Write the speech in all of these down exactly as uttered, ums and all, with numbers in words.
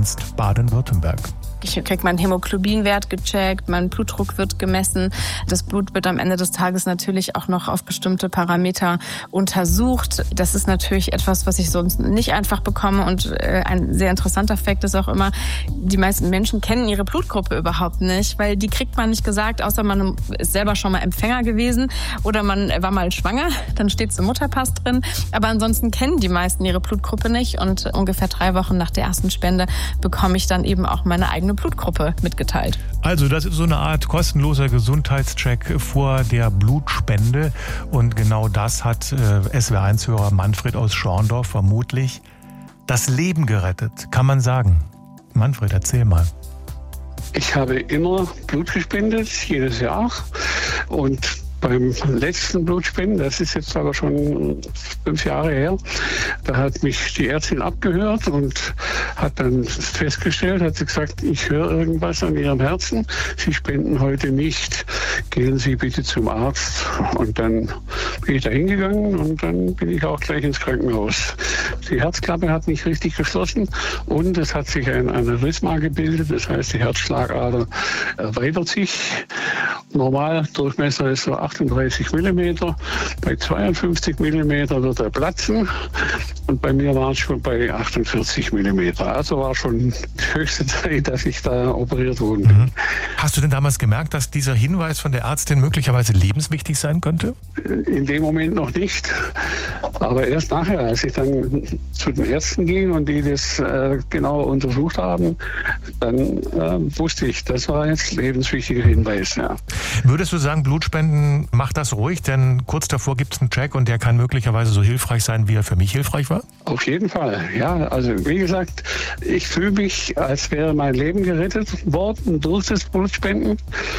Rettungsdienst Baden-Württemberg. Ich kriege meinen Hämoglobinwert gecheckt, mein Blutdruck wird gemessen. Das Blut wird am Ende des Tages natürlich auch noch auf bestimmte Parameter untersucht. Das ist natürlich etwas, was ich sonst nicht einfach bekomme. Und ein sehr interessanter Fakt ist auch immer, die meisten Menschen kennen ihre Blutgruppe überhaupt nicht, weil die kriegt man nicht gesagt, außer man ist selber schon mal Empfänger gewesen oder man war mal schwanger, dann steht es im Mutterpass drin. Aber ansonsten kennen die meisten ihre Blutgruppe nicht. Und ungefähr drei Wochen nach der ersten Spende bekomme ich dann eben auch meine eigene Blutgruppe mitgeteilt. Also das ist so eine Art kostenloser Gesundheitscheck vor der Blutspende und genau das hat äh, S W R eins Hörer Manfred aus Schorndorf vermutlich das Leben gerettet, kann man sagen. Manfred, erzähl mal. Ich habe immer Blut gespendet, jedes Jahr, und beim letzten Blutspenden, das ist jetzt aber schon fünf Jahre her, da hat mich die Ärztin abgehört und hat dann festgestellt, hat sie gesagt, ich höre irgendwas an Ihrem Herzen, Sie spenden heute nicht, gehen Sie bitte zum Arzt. Und dann bin ich da hingegangen und dann bin ich auch gleich ins Krankenhaus. Die Herzklappe hat nicht richtig geschlossen und es hat sich ein Aneurysma gebildet, das heißt, die Herzschlagader erweitert sich. Normal Durchmesser ist so achtunddreißig Millimeter. Bei zweiundfünfzig Millimeter wird er platzen. Und bei mir war es schon bei achtundvierzig Millimeter. Also war schon die höchste Zeit, dass ich da operiert worden bin. Mhm. Hast du denn damals gemerkt, dass dieser Hinweis von der Ärztin möglicherweise lebenswichtig sein könnte? In dem Moment noch nicht. Aber erst nachher, als ich dann zu den Ärzten ging und die das äh, genau untersucht haben, dann äh, wusste ich, das war jetzt lebenswichtiger Hinweis. Ja. Würdest du sagen, Blutspenden macht das ruhig? Denn kurz davor gibt es einen Check und der kann möglicherweise so hilfreich sein, wie er für mich hilfreich war? Auf jeden Fall, ja. Also wie gesagt, ich fühle mich, als wäre mein Leben gerettet worden durch das Blutspenden.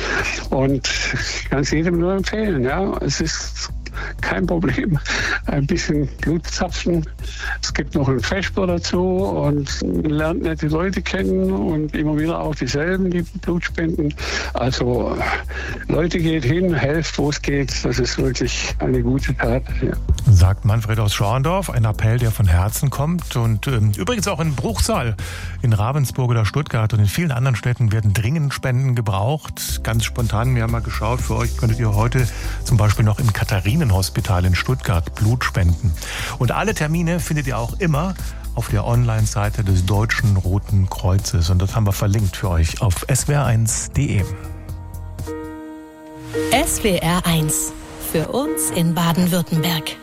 Und ich kann es jedem nur empfehlen. Ja. Es ist kein Problem. Ein bisschen Blut zapfen. Es gibt noch einen Vesper dazu und man lernt nette Leute kennen und immer wieder auch dieselben, die Blut spenden. Also Leute, geht hin, helft, wo es geht. Das ist wirklich eine gute Tat. Ja. Sagt Manfred aus Schorndorf, ein Appell, der von Herzen kommt. Und ähm, übrigens auch in Bruchsal, in Ravensburg oder Stuttgart und in vielen anderen Städten werden dringend Spenden gebraucht. Ganz spontan, wir haben mal geschaut, für euch könntet ihr heute zum Beispiel noch im Katharinenhospital in Stuttgart Blut spenden. Und alle Termine findet ihr auch immer auf der Online-Seite des Deutschen Roten Kreuzes. Und das haben wir verlinkt für euch auf S W R eins Punkt de. S W R eins. Für uns in Baden-Württemberg.